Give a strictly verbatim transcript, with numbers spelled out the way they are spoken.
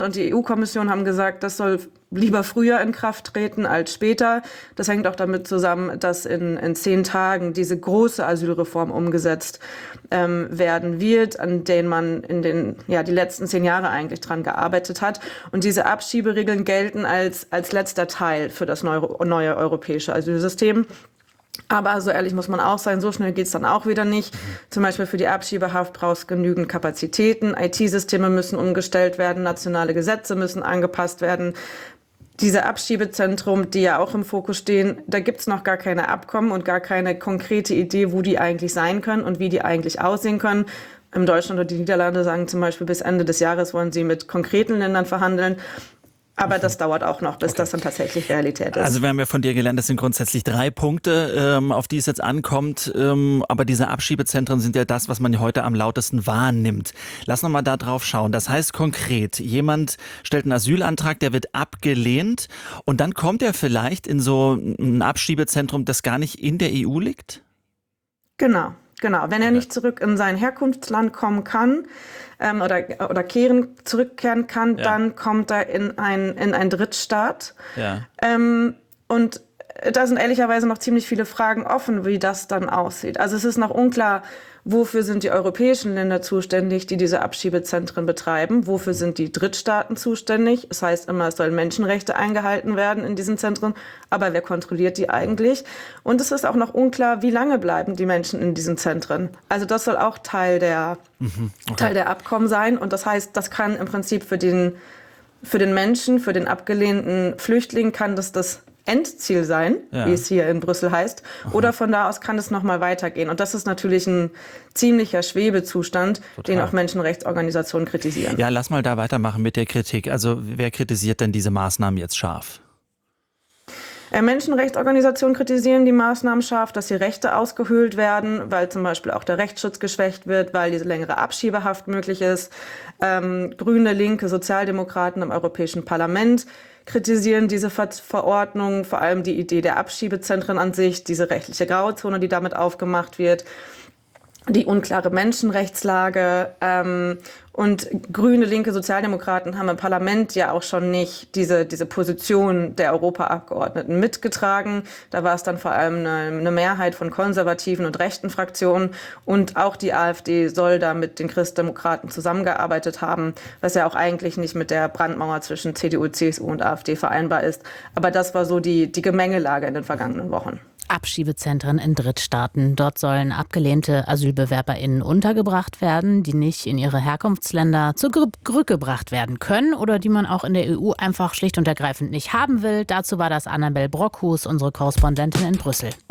und die E U-Kommission haben gesagt, das soll lieber früher in Kraft treten als später. Das hängt auch damit zusammen, dass in, in zehn Tagen diese große Asylreform umgesetzt ähm, werden wird, an denen man in den ja die letzten zehn Jahre eigentlich dran gearbeitet hat. Und diese Abschieberegeln gelten als als letzter Teil für das neue, neue europäische Asylsystem. Aber so ehrlich muss man auch sein, so schnell geht's dann auch wieder nicht. Mhm. Zum Beispiel für die Abschiebehaft brauchst genügend Kapazitäten, I T-Systeme müssen umgestellt werden, nationale Gesetze müssen angepasst werden. Diese Abschiebezentren, die ja auch im Fokus stehen, da gibt's noch gar keine Abkommen und gar keine konkrete Idee, wo die eigentlich sein können und wie die eigentlich aussehen können. In Deutschland und die Niederlande sagen zum Beispiel, bis Ende des Jahres wollen sie mit konkreten Ländern verhandeln. Aber das dauert auch noch, bis okay. das dann tatsächlich Realität ist. Also wir haben ja von dir gelernt, das sind grundsätzlich drei Punkte, ähm, auf die es jetzt ankommt. Ähm, aber diese Abschiebezentren sind ja das, was man heute am lautesten wahrnimmt. Lass noch mal da drauf schauen. Das heißt konkret, jemand stellt einen Asylantrag, der wird abgelehnt und dann kommt er vielleicht in so ein Abschiebezentrum, das gar nicht in der E U liegt? Genau. Genau, wenn er nicht zurück in sein Herkunftsland kommen kann ähm, oder, oder kehren, zurückkehren kann, ja. dann kommt er in ein, in ein Drittstaat. Ja. Ähm, und da sind ehrlicherweise noch ziemlich viele Fragen offen, wie das dann aussieht. Also es ist noch unklar, wofür sind die europäischen Länder zuständig, die diese Abschiebezentren betreiben? Wofür sind die Drittstaaten zuständig? Das heißt immer, es sollen Menschenrechte eingehalten werden in diesen Zentren. Aber wer kontrolliert die eigentlich? Und es ist auch noch unklar, wie lange bleiben die Menschen in diesen Zentren. Also das soll auch Teil der, mhm, okay. Teil der Abkommen sein. Und das heißt, das kann im Prinzip für den, für den Menschen, für den abgelehnten Flüchtling, kann das das Endziel sein, ja. wie es hier in Brüssel heißt. Aha. Oder von da aus kann es noch mal weitergehen. Und das ist natürlich ein ziemlicher Schwebezustand, Total. den auch Menschenrechtsorganisationen kritisieren. Ja, lass mal da weitermachen mit der Kritik. Also wer kritisiert denn diese Maßnahmen jetzt scharf? Menschenrechtsorganisationen kritisieren die Maßnahmen scharf, dass hier Rechte ausgehöhlt werden, weil zum Beispiel auch der Rechtsschutz geschwächt wird, weil diese längere Abschiebehaft möglich ist. Ähm, Grüne, Linke, Sozialdemokraten im Europäischen Parlament kritisieren diese Ver- Verordnung, vor allem die Idee der Abschiebezentren an sich, diese rechtliche Grauzone, die damit aufgemacht wird, die unklare Menschenrechtslage. Ähm, und Grüne, Linke, Sozialdemokraten haben im Parlament ja auch schon nicht diese, diese Position der Europaabgeordneten mitgetragen. Da war es dann vor allem eine, eine Mehrheit von konservativen und rechten Fraktionen. Und auch die AfD soll da mit den Christdemokraten zusammengearbeitet haben, was ja auch eigentlich nicht mit der Brandmauer zwischen C D U, C S U und AfD vereinbar ist. Aber das war so die, die Gemengelage in den vergangenen Wochen. Abschiebezentren in Drittstaaten. Dort sollen abgelehnte AsylbewerberInnen untergebracht werden, die nicht in ihre Herkunftsländer zurückgebracht werden können oder die man auch in der E U einfach schlicht und ergreifend nicht haben will. Dazu war das Annabel Brockhus, unsere Korrespondentin in Brüssel.